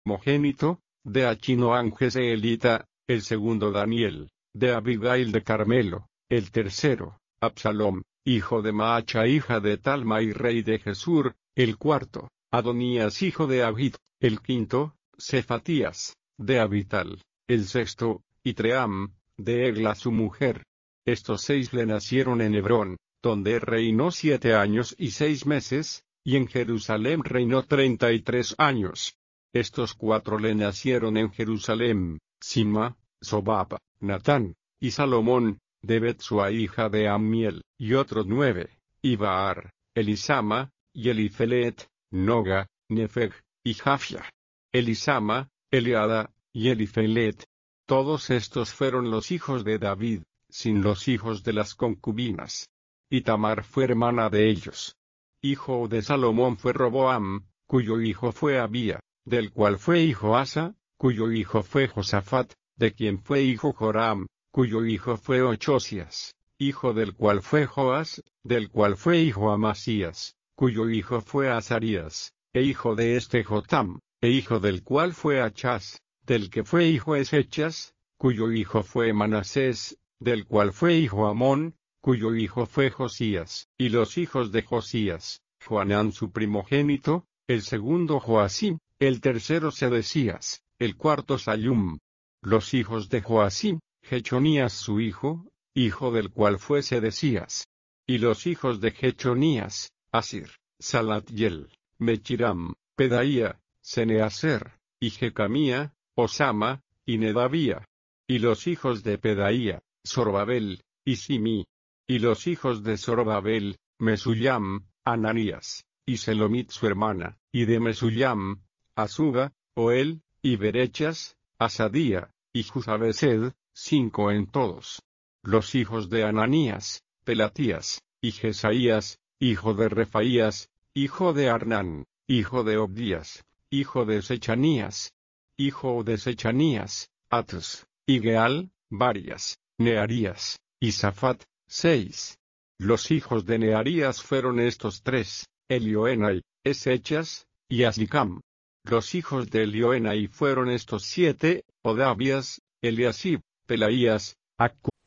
primogénito, de Achinoam Elita, el segundo Daniel, de Abigail de Carmelo, el tercero, Absalom, hijo de Maacha hija de Talmai rey de Gesur, el cuarto, Adonías hijo de Abid, el quinto, Cefatías, de Abital, el sexto, Itream, de Egla su mujer. Estos 6 le nacieron en Hebrón, donde reinó 7 años y 6 meses, y en Jerusalén reinó 33 años. Estos 4 le nacieron en Jerusalén, Sima, Sobab, Natán, y Salomón, de Betsua hija de Ammiel, y otros 9, Ibaar, Elisama, y Elifelet, Noga, Nefeg, y Jafia. Elisama, Eliada, y Elifelet. Todos estos fueron los hijos de David, sin los hijos de las concubinas. Y Tamar fue hermana de ellos. Hijo de Salomón fue Roboam, cuyo hijo fue Abía, del cual fue hijo Asa, cuyo hijo fue Josafat, de quien fue hijo Joram, cuyo hijo fue Ochosias, hijo del cual fue Joas, del cual fue hijo Amasías, cuyo hijo fue Azarías, e hijo de este Jotam, e hijo del cual fue Achaz, del que fue hijo Esechas, cuyo hijo fue Manasés, del cual fue hijo Amón, cuyo hijo fue Josías, y los hijos de Josías, Joanán su primogénito, el segundo Joacim, el tercero Sedecías, el cuarto Sallum. Los hijos de Joacim, Jechonías su hijo del cual fue Sedecías. Y los hijos de Jechonías, Asir, Salatiel, Mechiram, Pedaía, Seneaser, y Jecamía, Osama, y Nedabía. Y los hijos de Pedaía, Zorobabel, y Simi. Y los hijos de Zorobabel, Mesullam, Ananías, y Selomit su hermana, y de Mesullam, Azuba, Oel, y Berechas, Asadía, y Juzabesed, 5 en todos. Los hijos de Ananías, Pelatías, y Jesaías, hijo de Refaías, hijo de Arnán, hijo de Obdías, hijo de Sechanías, Atus, y Geal, Varias, Nearías, y Safat, 6. Los hijos de Nearías fueron estos 3, Elioenai, Esechas, y Azicam. Los hijos de Elioenai fueron estos 7, Odavías, Eliasib, Pelaías, Accu,